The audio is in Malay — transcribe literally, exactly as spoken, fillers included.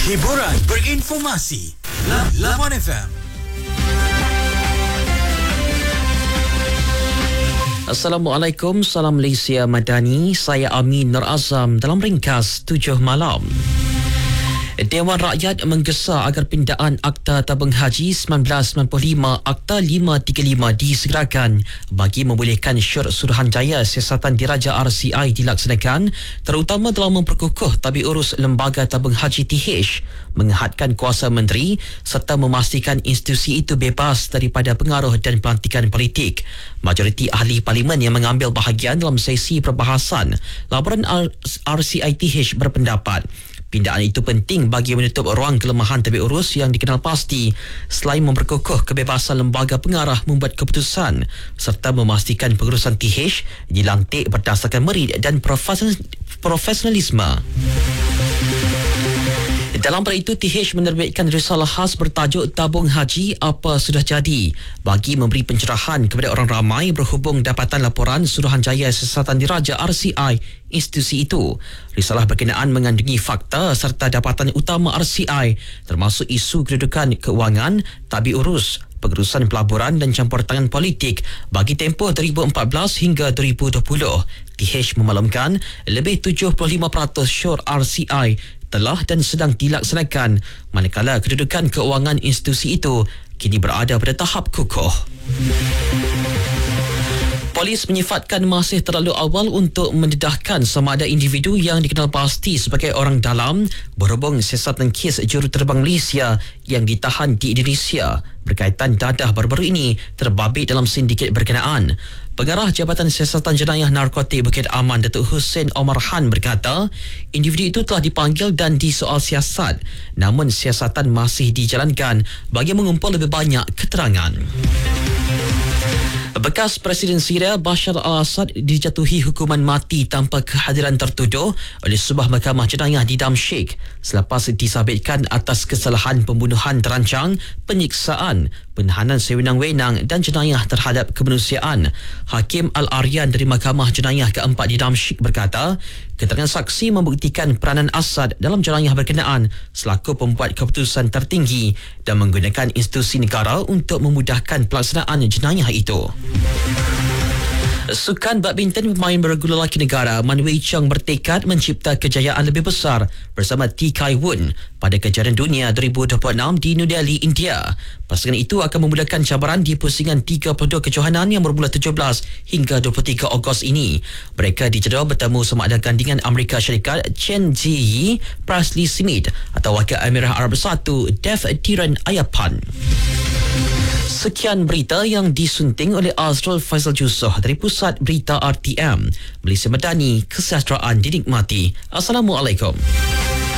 Hiburan berinformasi. Lawan F M. Assalamualaikum, salam Malaysia Madani. Saya Amin Nur Azam dalam ringkas tujuh malam. Dewan Rakyat menggesa agar pindaan Akta Tabung Haji seribu sembilan ratus sembilan puluh lima Akta lima tiga lima disegerakan bagi membolehkan syur Suruhanjaya Siasatan Diraja R C I dilaksanakan, terutama dalam memperkukuh tabik urus Lembaga Tabung Haji T H, mengehadkan kuasa menteri serta memastikan institusi itu bebas daripada pengaruh dan pelantikan politik. Majoriti ahli parlimen yang mengambil bahagian dalam sesi perbahasan laporan R C I T H berpendapat pindaan itu penting bagi menutup ruang kelemahan tabik urus yang dikenal pasti, selain memperkukuh kebebasan lembaga pengarah membuat keputusan serta memastikan pengurusan T H dilantik berdasarkan merit dan profesionalisme. Dalam pada itu, T H menerbitkan risalah khas bertajuk Tabung Haji Apa Sudah Jadi bagi memberi pencerahan kepada orang ramai berhubung dapatan laporan Suruhanjaya Siasatan Diraja R C I institusi itu. Risalah berkenaan mengandungi fakta serta dapatan utama R C I termasuk isu kedudukan keuangan, tabik urus, pengurusan pelaburan dan campur tangan politik bagi tempoh dua ribu empat belas hingga dua ribu dua puluh. T H memaklumkan lebih tujuh puluh lima peratus syur R C I telah dan sedang dilaksanakan, manakala kedudukan keuangan institusi itu kini berada pada tahap kukuh. Polis menyifatkan masih terlalu awal untuk mendedahkan sama ada individu yang dikenal pasti sebagai orang dalam berhubung siasatan kes juruterbang Malaysia yang ditahan di Indonesia berkaitan dadah baru-baru ini terbabit dalam sindiket berkenaan. Pengarah Jabatan Siasatan Jenayah Narkotik Bukit Aman, Datuk Hussein Omar Khan berkata, individu itu telah dipanggil dan disoal siasat, namun siasatan masih dijalankan bagi mengumpul lebih banyak keterangan. Bekas Presiden Syria Bashar al-Assad dijatuhi hukuman mati tanpa kehadiran tertuduh oleh sebuah mahkamah jenayah di Damsyik selepas disabitkan atas kesalahan pembunuhan terancang, penyiksaan, penahanan sewenang-wenang dan jenayah terhadap kemanusiaan. Hakim Al-Aryan dari Mahkamah Jenayah keempat di Damsyik berkata, keterangan saksi membuktikan peranan Assad dalam jenayah berkenaan selaku pembuat keputusan tertinggi dan menggunakan institusi negara untuk memudahkan pelaksanaan jenayah itu. Sukan badminton pemain bergula lelaki negara Man Wei Cheng bertekad mencipta kejayaan lebih besar bersama T. Kai Woon pada kejuaraan dunia dua ribu dua puluh enam di New Delhi, India. Pasangan itu akan memudahkan cabaran di pusingan tiga puluh dua kejohanan yang bermula tujuh belas hingga dua puluh tiga Ogos ini. Mereka dijadual bertemu sama ada gandingan Amerika Syarikat Chen Ziyi, Presley Smith atau wakil Emirah Arab Bersatu Dev Tiran Ayapan. Sekian berita yang disunting oleh Azrul Faizal Jusoh dari Pusat Berita R T M. Malaysia Madani, kesejahteraan dinikmati. Assalamualaikum.